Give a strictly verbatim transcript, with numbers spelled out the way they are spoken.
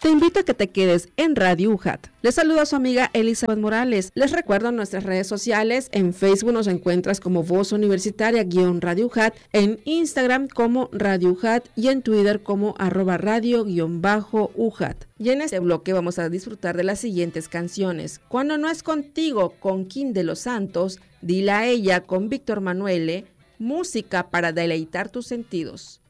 Te invito a que te quedes en Radio U J A T. Les saluda su amiga Elizabeth Morales. Les recuerdo nuestras redes sociales. En Facebook nos encuentras como Voz Universitaria-Radio U J A T, en Instagram como Radio U J A T y en Twitter como arroba radio-U J A T. Y en este bloque vamos a disfrutar de las siguientes canciones. Cuando no es contigo, con Kim de los Santos, Dile a ella, con Víctor Manuelle, música para deleitar tus sentidos.